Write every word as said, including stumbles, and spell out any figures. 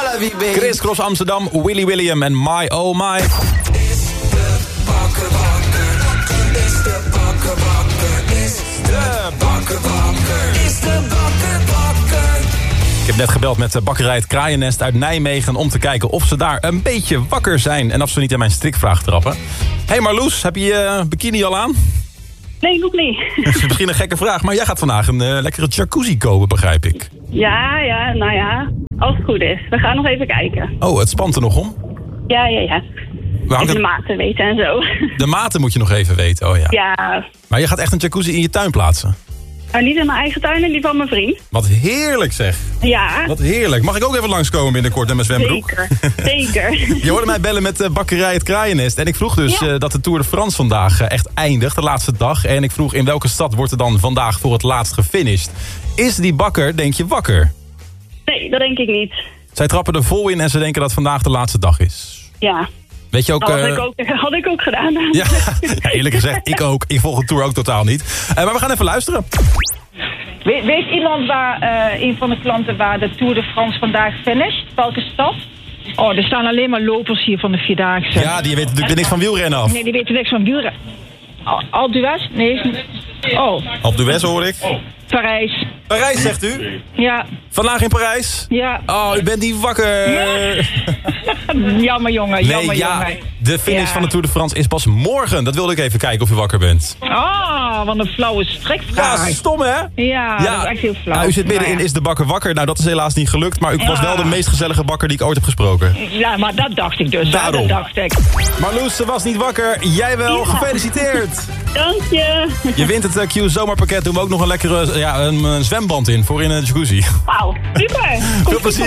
la vie, baby. Chris Cross Amsterdam, Willy William en My Oh My. Is de bakker wakker? Is de bakker wakker? Is de bakker wakker? Is de bakker wakker? Ik heb net gebeld met de bakkerij Het Kraaiennest uit Nijmegen om te kijken of ze daar een beetje wakker zijn en of ze niet in mijn strikvraag trappen. Hey Marloes, heb je je bikini al aan? Nee, nog niet. Dat is misschien een gekke vraag, maar jij gaat vandaag een uh, lekkere jacuzzi kopen, begrijp ik. Ja, ja, nou ja. Als het goed is. We gaan nog even kijken. Oh, het spant er nog om? Ja, ja, ja. Waar hangt Even de het? maten weten en zo. De maten moet je nog even weten, oh ja. Ja. Maar je gaat echt een jacuzzi in je tuin plaatsen? Nou, niet in mijn eigen tuin en die van mijn vriend. Wat heerlijk zeg. Ja. Wat heerlijk. Mag ik ook even langskomen binnenkort in mijn zwembroek? Zeker, zeker. Je hoorde mij bellen met de bakkerij Het Kraaiennest. En ik vroeg dus Ja. uh, dat de Tour de France vandaag uh, echt eindigt, de laatste dag. En ik vroeg in welke stad wordt er dan vandaag voor het laatst gefinished. Is die bakker, denk je, wakker? Nee, dat denk ik niet. Zij trappen er vol in en ze denken dat vandaag de laatste dag is. Ja. Weet je ook... Dat had, uh, ik ook had ik ook gedaan. Ja, ja, eerlijk gezegd, ik ook. Ik volg de Tour ook totaal niet. Uh, maar we gaan even luisteren. We, weet iemand waar, uh, een van de klanten waar de Tour de France vandaag finisht? Welke stad? Oh, er staan alleen maar lopers hier van de Vierdaagse. Ja, die weten natuurlijk niks van wielrennen af. Nee, die weten niks van wielrennen. Al- Alpe d'Huez? Nee. is niet- Oh, Op de West hoor ik. Parijs. Parijs, zegt u? Ja, Vandaag in Parijs? ja. Oh, u bent niet wakker. Jammer jongen, jammer Nee, ja, jongen. de finish Ja. van de Tour de France is pas morgen. Dat wilde ik even kijken of u wakker bent. Ah, wat een flauwe Ja, strikvraag. stom hè? Ja, dat is echt heel flauw. Nou, u zit middenin, Nou ja. is de bakker wakker? Nou, dat is helaas niet gelukt. Maar u was Ja. wel de meest gezellige bakker die ik ooit heb gesproken. Ja, maar dat dacht ik dus. hè, Daarom. Dat dacht ik. Marloes, ze was niet wakker. Jij wel. Ja. Gefeliciteerd. Dank je. Je wint het uh, Q zomerpakket. Doen we ook nog een lekkere ja, een, een zwemband in voor in een jacuzzi. Wauw, super. Veel plezier.